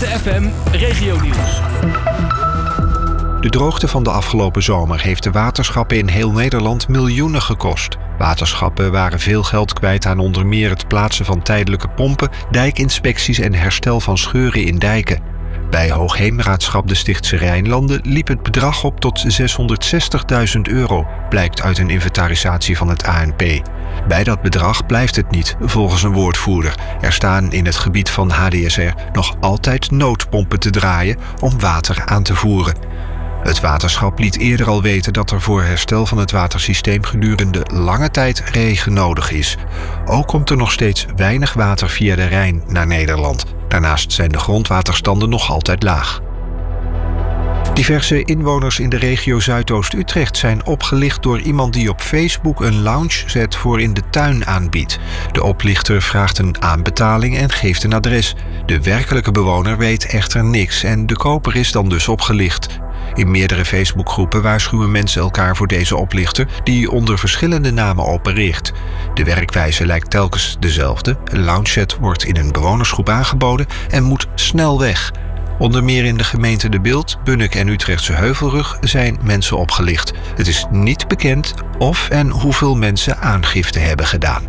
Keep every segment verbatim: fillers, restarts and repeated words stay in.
Warmte F M Regionieuws. De droogte van de afgelopen zomer heeft de waterschappen in heel Nederland miljoenen gekost. Waterschappen waren veel geld kwijt aan onder meer het plaatsen van tijdelijke pompen, dijkinspecties en herstel van scheuren in dijken. Bij Hoogheemraadschap de Stichtse Rijnlanden liep het bedrag op tot zeshonderdzestigduizend euro, blijkt uit een inventarisatie van het A N P. Bij dat bedrag blijft het niet, volgens een woordvoerder. Er staan in het gebied van H D S R nog altijd noodpompen te draaien om water aan te voeren. Het waterschap liet eerder al weten dat er voor herstel van het watersysteem gedurende lange tijd regen nodig is. Ook komt er nog steeds weinig water via de Rijn naar Nederland. Daarnaast zijn de grondwaterstanden nog altijd laag. Diverse inwoners in de regio Zuidoost-Utrecht zijn opgelicht door iemand die op Facebook een loungeset voor in de tuin aanbiedt. De oplichter vraagt een aanbetaling en geeft een adres. De werkelijke bewoner weet echter niks en de koper is dan dus opgelicht. In meerdere Facebookgroepen waarschuwen mensen elkaar voor deze oplichter die onder verschillende namen opereert. De werkwijze lijkt telkens dezelfde. Een loungeset wordt in een bewonersgroep aangeboden en moet snel weg. Onder meer in de gemeenten De Bilt, Bunnik en Utrechtse Heuvelrug zijn mensen opgelicht. Het is niet bekend of en hoeveel mensen aangifte hebben gedaan.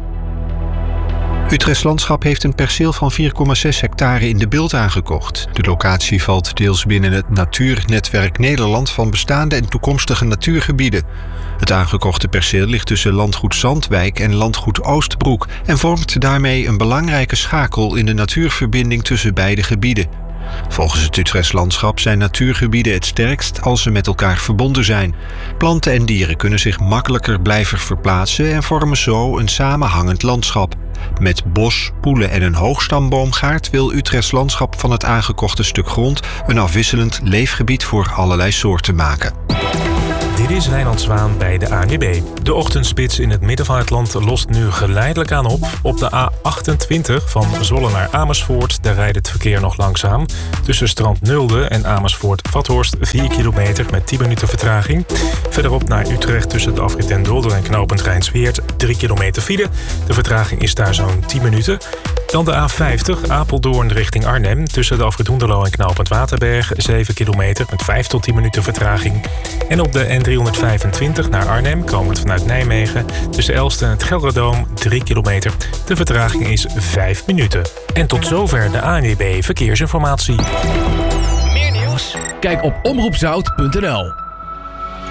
Utrechts Landschap heeft een perceel van vier komma zes hectare in De Bilt aangekocht. De locatie valt deels binnen het Natuurnetwerk Nederland van bestaande en toekomstige natuurgebieden. Het aangekochte perceel ligt tussen landgoed Zandwijk en landgoed Oostbroek en vormt daarmee een belangrijke schakel in de natuurverbinding tussen beide gebieden. Volgens het Utrechts Landschap zijn natuurgebieden het sterkst als ze met elkaar verbonden zijn. Planten en dieren kunnen zich makkelijker blijven verplaatsen en vormen zo een samenhangend landschap. Met bos, poelen en een hoogstamboomgaard wil Utrechts Landschap van het aangekochte stuk grond een afwisselend leefgebied voor allerlei soorten maken. Dit is Wijnand Zwaan bij de A N W B. De ochtendspits in het midden van het land lost nu geleidelijk aan op. Op de A achtentwintig van Zwolle naar Amersfoort, daar rijdt het verkeer nog langzaam. Tussen Strand Nulde en Amersfoort-Vathorst vier kilometer met tien minuten vertraging. Verderop naar Utrecht tussen de afrit Den Dolder en knooppunt Rijnsweert drie kilometer file. De vertraging is daar zo'n tien minuten. Dan de A vijftig Apeldoorn richting Arnhem tussen de afrit Hoenderloo en knooppunt Waterberg zeven kilometer met vijf tot tien minuten vertraging. En op de N driehonderdvijfentwintig naar Arnhem, komend vanuit Nijmegen, tussen Elst en het Gelderdoom drie kilometer. De vertraging is vijf minuten. En tot zover de A N W B Verkeersinformatie. Meer nieuws? Kijk op omroep zout punt n l.